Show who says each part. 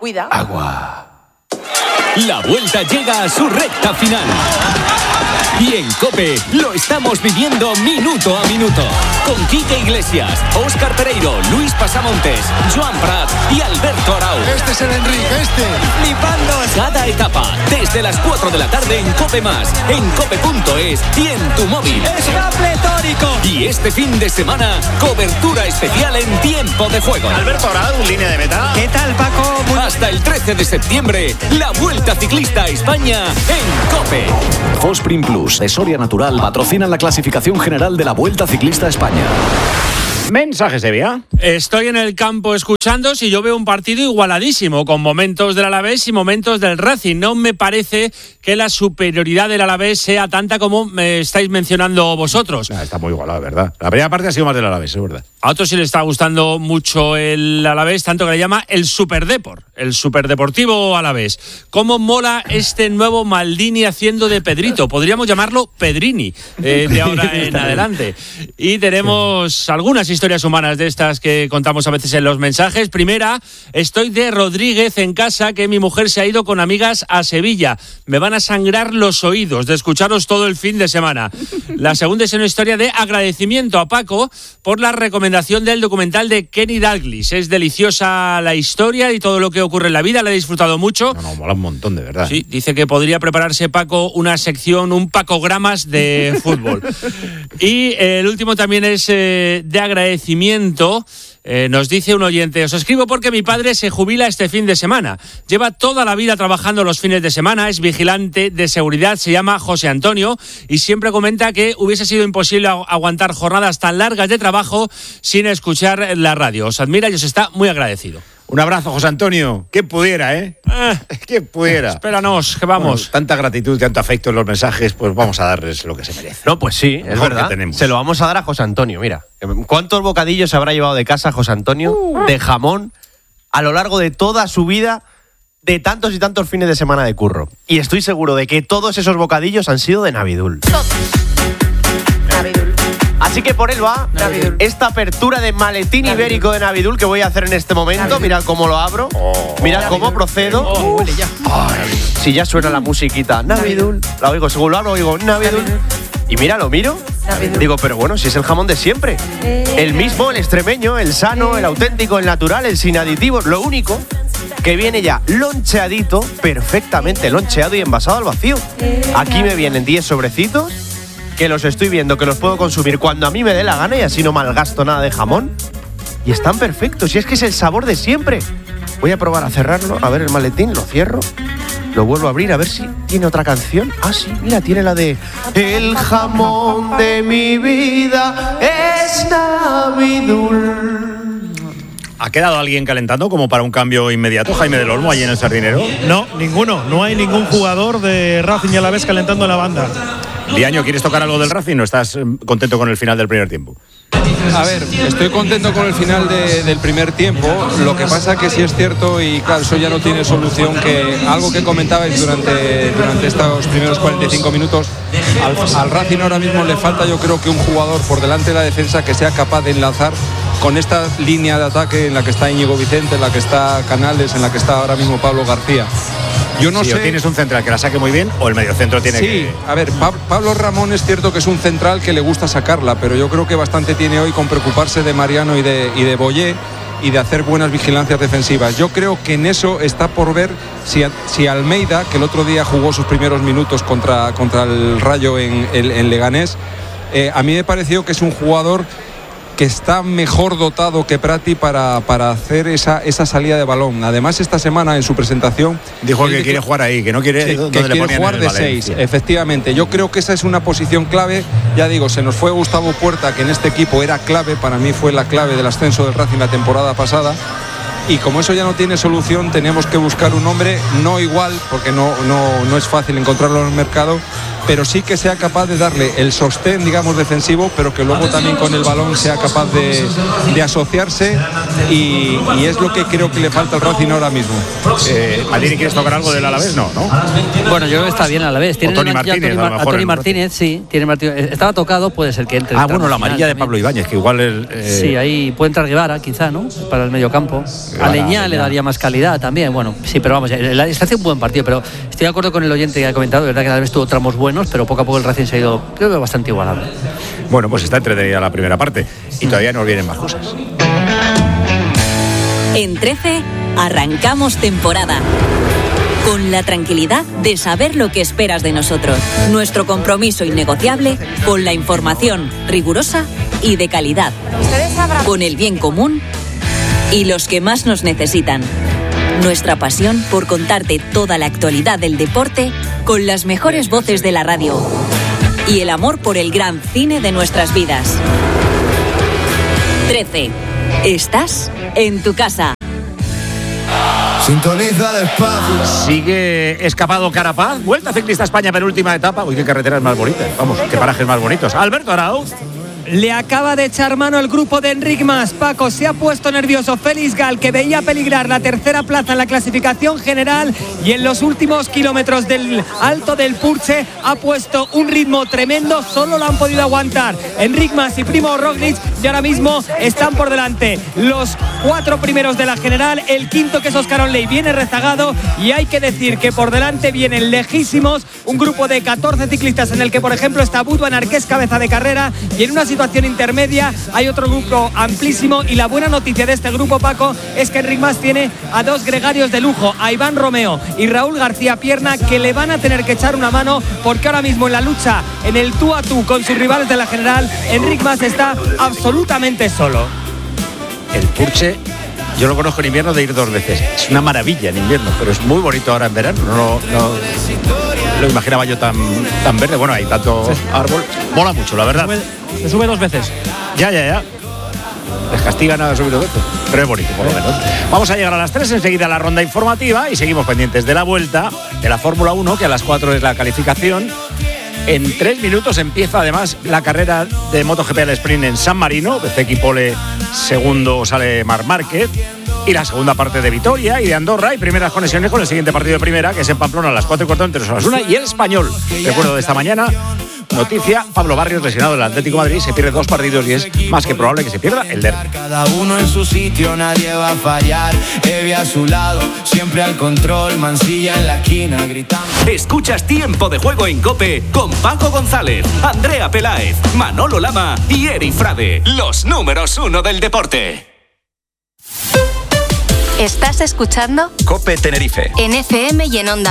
Speaker 1: Cuida.
Speaker 2: Agua. La Vuelta llega a su recta final. Y en COPE lo estamos viviendo minuto a minuto. Con Quique Iglesias, Óscar Pereiro, Luis Pasamontes, Joan Prat y Alberto Arau.
Speaker 3: Este es el Enrique,
Speaker 2: Flipando cada etapa, desde las 4 de la tarde en COPE+, en cope.es y en tu móvil.
Speaker 4: ¡Está pletórico!
Speaker 2: Y este fin de semana, cobertura especial en tiempo de juego.
Speaker 5: Alberto Arau, línea de meta.
Speaker 4: ¿Qué tal, Paco?
Speaker 2: Hasta el 13 de septiembre, la Vuelta Ciclista a España en COPE.
Speaker 6: Fosprin Plus, de Soria Natural, patrocinan la clasificación general de la Vuelta Ciclista a España.
Speaker 5: Mensaje, Sevilla.
Speaker 7: Estoy en el campo escuchando si yo veo un partido igualadísimo, con momentos del Alavés y momentos del Racing. No me parece que la superioridad del Alavés sea tanta como me estáis mencionando vosotros.
Speaker 5: Está muy igualado, ¿verdad? La primera parte ha sido más del Alavés, es verdad.
Speaker 7: A otros sí le está gustando mucho el Alavés, tanto que le llama el Superdeport, el Superdeportivo Alavés. ¿Cómo mola este nuevo Maldini haciendo de Pedrito? Podríamos llamarlo Pedrini de ahora en adelante. Y tenemos algunas historias humanas de estas que contamos a veces en los mensajes. Primera, estoy de Rodríguez en casa, que mi mujer se ha ido con amigas a Sevilla. Me van a sangrar los oídos de escucharos todo el fin de semana. La segunda es una historia de agradecimiento a Paco por la recomendación del documental de Kenny Dalglish. Es deliciosa la historia y todo lo que ocurre en la vida, la he disfrutado mucho.
Speaker 5: No, mola un montón, de verdad.
Speaker 7: Sí, dice que podría prepararse Paco una sección, un Pacogramas de fútbol. Y el último también es de agradecimiento. Nos dice un oyente: os escribo porque mi padre se jubila este fin de semana. Lleva toda la vida trabajando los fines de semana, es vigilante de seguridad, se llama José Antonio y siempre comenta que hubiese sido imposible aguantar jornadas tan largas de trabajo sin escuchar la radio. Os admira y os está muy agradecido.
Speaker 5: Un abrazo, José Antonio. ¿Quién pudiera, eh? ¿Quién pudiera?
Speaker 7: Espéranos, que vamos.
Speaker 5: Bueno, tanta gratitud, tanto afecto en los mensajes, pues vamos a darles lo que se merece.
Speaker 8: No, pues sí, es verdad. Se lo vamos a dar a José Antonio, mira. ¿Cuántos bocadillos se habrá llevado de casa José Antonio de jamón a lo largo de toda su vida, de tantos y tantos fines de semana de curro? Y estoy seguro de que todos esos bocadillos han sido de Navidul.
Speaker 1: Navidul.
Speaker 8: Así que por él va
Speaker 1: Navidul.
Speaker 8: esta apertura de maletín
Speaker 1: Navidul.
Speaker 8: ibérico de Navidul que voy a hacer en este momento.
Speaker 1: Navidul.
Speaker 8: Mirad cómo lo abro, mirad cómo procedo.
Speaker 4: Huele ya.
Speaker 8: Si ya suena la musiquita, Navidul, la oigo, según lo abro, oigo Navidul. Y mira, lo miro,
Speaker 1: Navidul.
Speaker 8: digo, pero bueno, si es el jamón de siempre. El mismo, el extremeño, el sano, el auténtico, el natural, el sin aditivos. Lo único que viene ya loncheadito, perfectamente loncheado y envasado al vacío. Aquí me vienen 10 sobrecitos, que los estoy viendo, que los puedo consumir cuando a mí me dé la gana y así no malgasto nada de jamón. Y están perfectos, y es que es el sabor de siempre. Voy a probar a cerrarlo, a ver el maletín, lo cierro, lo vuelvo a abrir, a ver si tiene otra canción. Ah, sí, mira, tiene la de el jamón de mi vida es Navidul.
Speaker 5: ¿Ha quedado alguien calentando como para un cambio inmediato, Jaime del Olmo, allí en el Sardinero?
Speaker 9: No, ninguno. No hay ningún jugador de Racing y Alavés calentando la banda.
Speaker 5: Diaño, ¿quieres tocar algo del Racing o estás contento con el final del primer tiempo?
Speaker 10: A ver, estoy contento con el final del primer tiempo. Lo que pasa que sí es cierto, y claro, eso ya no tiene solución, que algo que comentabais durante estos primeros 45 minutos, al Racing ahora mismo le falta, yo creo, que un jugador por delante de la defensa que sea capaz de enlazar con esta línea de ataque en la que está Íñigo Vicente, en la que está Canales, en la que está ahora mismo Pablo García. Yo no sé.
Speaker 5: O tienes un central que la saque muy bien o el mediocentro tiene que.
Speaker 10: Sí, a ver, Pablo Ramón es cierto que es un central que le gusta sacarla, pero yo creo que bastante tiene hoy con preocuparse de Mariano y de Boyé y de hacer buenas vigilancias defensivas. Yo creo que en eso está por ver si Almeida, que el otro día jugó sus primeros minutos contra el Rayo en Leganés, a mí me pareció que es un jugador que está mejor dotado que Prati para hacer esa salida de balón. Además, esta semana en su presentación
Speaker 5: dijo que quiere jugar ahí, que no quiere,
Speaker 10: sí, que quiere jugar de 6, efectivamente. Yo creo que esa es una posición clave. Ya digo, se nos fue Gustavo Puerta, que en este equipo era clave, para mí fue la clave del ascenso del Racing la temporada pasada. Y como eso ya no tiene solución, tenemos que buscar un hombre no igual, porque no es fácil encontrarlo en el mercado, pero sí que sea capaz de darle el sostén, digamos, defensivo, pero que luego también con el balón sea capaz de asociarse y es lo que creo que le falta al Racing ahora mismo.
Speaker 5: Maldini, ¿quieres tocar algo del Alavés? No.
Speaker 4: Bueno, yo creo que está bien a la vez.
Speaker 5: Tiene Tony Martínez,
Speaker 4: a Tony Martínez, sí. Estaba tocado, puede ser que entre.
Speaker 5: Bueno, la amarilla de Pablo Ibáñez, que igual
Speaker 4: sí, ahí puede entrar Guevara, quizá, ¿no? Para el mediocampo. A Leñá le daría más calidad también. Bueno, sí, pero vamos, está haciendo un buen partido, pero estoy de acuerdo con el oyente que ha comentado, de verdad que a la vez tuvo tramos buenos, pero poco a poco el Racing se ha ido, creo que bastante igualado.
Speaker 5: Bueno, pues está entretenida la primera parte y todavía nos vienen más cosas.
Speaker 1: En 13 arrancamos temporada. Con la tranquilidad de saber lo que esperas de nosotros. Nuestro compromiso innegociable con la información rigurosa y de calidad. Con el bien común y los que más nos necesitan. Nuestra pasión por contarte toda la actualidad del deporte con las mejores voces de la radio. Y el amor por el gran cine de nuestras vidas. 13. Estás en tu casa.
Speaker 3: Sintoniza despacio.
Speaker 5: Sigue escapado Carapaz. Vuelta Ciclista España, penúltima etapa. Uy, qué carreteras más bonitas. Vamos, qué parajes más bonitos. Alberto Arau.
Speaker 11: Le acaba de echar mano el grupo de Enric Mas. Paco, se ha puesto nervioso Félix Gal, que veía peligrar la tercera plaza en la clasificación general, y en los últimos kilómetros del Alto del Purche ha puesto un ritmo tremendo. Solo lo han podido aguantar Enric Mas y Primo Roglic, y ahora mismo están por delante los 4 primeros de la general. El quinto, que es Óscar Onley, viene rezagado, y hay que decir que por delante vienen lejísimos un grupo de 14 ciclistas en el que, por ejemplo, está Bud Van Aert, que es cabeza de carrera, y en una situación intermedia hay otro grupo amplísimo. Y la buena noticia de este grupo, Paco, es que Enric Mas tiene a 2 gregarios de lujo, a Iván Romeo y Raúl García Pierna, que le van a tener que echar una mano, porque ahora mismo en la lucha, en el tú a tú con sus rivales de la general, Enric Mas está absolutamente solo.
Speaker 5: El Purche, yo lo conozco en invierno de ir 2 veces. Es una maravilla en invierno, pero es muy bonito ahora en verano. No lo imaginaba yo tan verde. Bueno, hay tanto árbol. Mola mucho, la verdad.
Speaker 4: Se sube 2 veces.
Speaker 5: Ya. Les castigan a subir 2 veces. Pero es bonito, por lo menos. Vamos a llegar a las 3, enseguida la ronda informativa, y seguimos pendientes de la vuelta de la Fórmula 1, que a las 4 es la calificación. En 3 minutos empieza además la carrera de MotoGP al sprint en San Marino. De Zeki Pole, segundo sale Marc Márquez. Y la segunda parte de Vitoria y de Andorra, y primeras conexiones con el siguiente partido de primera, que es en Pamplona a las 4:15 entre Osasuna y el Español. Recuerdo de esta mañana, noticia: Pablo Barrios, lesionado del Atlético de Madrid, se pierde 2 partidos y es más que probable que se pierda el derbi.
Speaker 3: Cada uno en su sitio, nadie va a fallar. Evi a su lado, siempre al control, Mansilla en la esquina gritando.
Speaker 2: Escuchas Tiempo de Juego en COPE con Paco González, Andrea Peláez, Manolo Lama y Eri Frade, los números 1 del deporte.
Speaker 12: ¿Estás escuchando?
Speaker 2: COPE Tenerife.
Speaker 12: En FM y en Onda